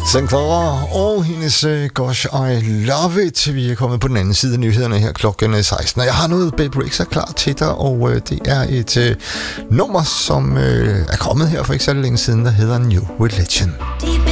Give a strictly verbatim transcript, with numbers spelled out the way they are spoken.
Clara og hendes uh, Gosh I Love It. Vi er kommet på den anden side af nyhederne her klokken seksten. Og jeg har noget Babe Rexha klar til dig, og uh, det er et uh, nummer, som uh, er kommet her for ikke så længe siden, der hedder New Religion.